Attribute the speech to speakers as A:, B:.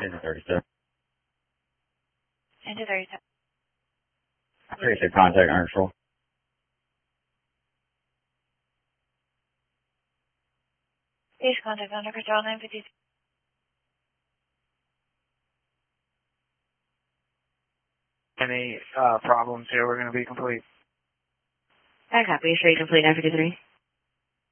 A: Into 37.
B: Into 37.
A: Appreciate contact under control.
B: Please contact under control 953.
C: Any problems here, we're going to be complete.
B: I copy. Sure you complete 953.